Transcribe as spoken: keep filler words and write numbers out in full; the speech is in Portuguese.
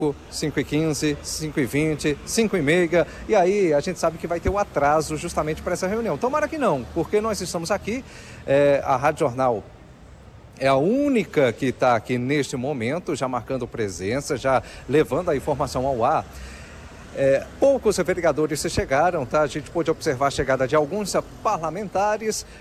cinco e quinze, cinco e vinte, cinco e meia, e aí a gente sabe que vai ter o atraso justamente para essa reunião. Tomara que não, porque nós estamos aqui, é, a Rádio Jornal é a única que está aqui neste momento, já marcando presença, já levando a informação ao ar. É, poucos vereadores chegaram, tá? A gente pôde observar a chegada de alguns parlamentares,